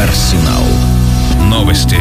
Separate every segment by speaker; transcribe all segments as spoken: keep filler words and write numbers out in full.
Speaker 1: Арсенал. Новости.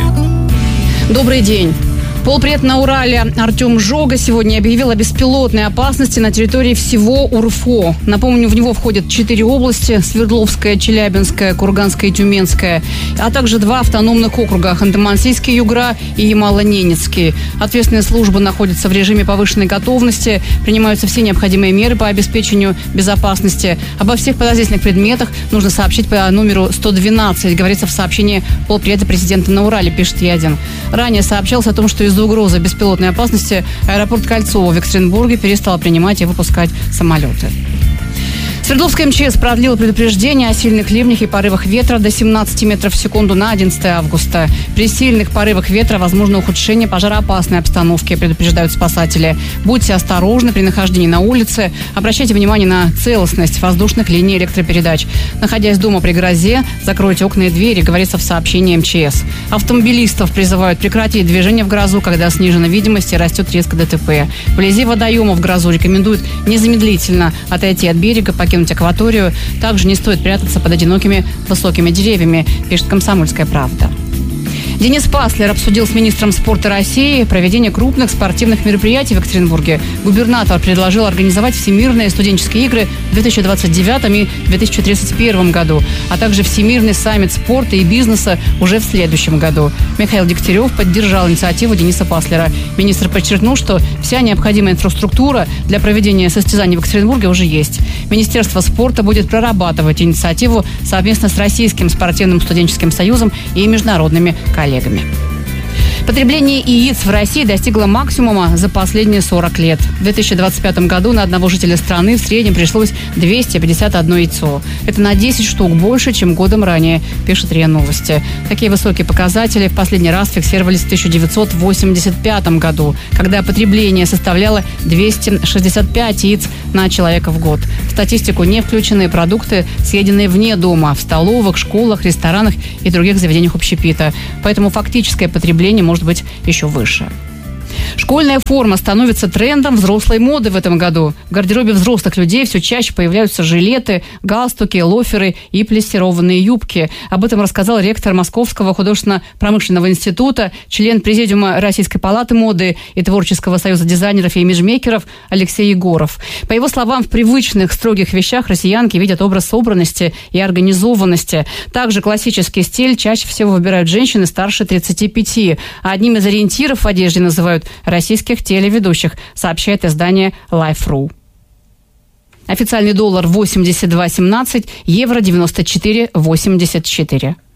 Speaker 2: Добрый день. Полпред на Урале Артем Жога сегодня объявил о беспилотной опасности на территории всего УРФО. Напомню, в него входят четыре области – Свердловская, Челябинская, Курганская и Тюменская, а также два автономных округа – Ханты-Мансийский, Югра и Ямало-Ненецкий. Ответственные службы находятся в режиме повышенной готовности, принимаются все необходимые меры по обеспечению безопасности. Обо всех подозрительных предметах нужно сообщить по номеру сто двенадцать, говорится в сообщении полпреда президента на Урале, пишет Ядин. Ранее сообщалось о том, что из-за угрозы беспилотной опасности аэропорт Кольцово в Екатеринбурге перестал принимать и выпускать самолеты. Свердловская МЧС продлила предупреждение о сильных ливнях и порывах ветра до семнадцати метров в секунду на одиннадцатое августа. При сильных порывах ветра возможно ухудшение пожароопасной обстановки, предупреждают спасатели. Будьте осторожны при нахождении на улице. Обращайте внимание на целостность воздушных линий электропередач. Находясь дома при грозе, закройте окна и двери, говорится в сообщении МЧС. Автомобилистов призывают прекратить движение в грозу, когда снижена видимость и растет риsk ДТП. Вблизи водоемов в грозу рекомендуют незамедлительно отойти от берега, покинуть акваторию. Также не стоит прятаться под одинокими высокими деревьями, пишет «Комсомольская правда». Денис Паслер обсудил с министром спорта России проведение крупных спортивных мероприятий в Екатеринбурге. Губернатор предложил организовать Всемирные студенческие игры в две тысячи двадцать девятом и две тысячи тридцать первом году, а также Всемирный саммит спорта и бизнеса уже в следующем году. Михаил Дегтярев поддержал инициативу Дениса Паслера. Министр подчеркнул, что вся необходимая инфраструктура для проведения состязаний в Екатеринбурге уже есть. Министерство спорта будет прорабатывать инициативу совместно с Российским спортивным студенческим союзом и международными коллегами. Потребление яиц в России достигло максимума за последние сорок лет. В две тысячи двадцать пятом году на одного жителя страны в среднем пришлось двести пятьдесят одно яйцо. Это на десять штук больше, чем годом ранее, пишет РИА Новости. Такие высокие показатели в последний раз фиксировались в тысяча девятьсот восемьдесят пятом году, когда потребление составляло двести шестьдесят пять яиц на человека в год. В статистику не включены продукты, съеденные вне дома, в столовых, школах, ресторанах и других заведениях общепита. Поэтому фактическое потребление может быть еще выше. Школьная форма становится трендом взрослой моды в этом году. В гардеробе взрослых людей все чаще появляются жилеты, галстуки, лоферы и плессированные юбки. Об этом рассказал ректор Московского художественно-промышленного института, член Президиума Российской палаты моды и Творческого союза дизайнеров и имиджмейкеров Алексей Егоров. По его словам, в привычных строгих вещах россиянки видят образ собранности и организованности. Также классический стиль чаще всего выбирают женщины старше тридцати пяти. А одним из ориентиров в одежде называют российских телеведущих, сообщает издание Life точка ру. Официальный доллар восемьдесят два семнадцать, евро девяносто четыре восемьдесят четыре.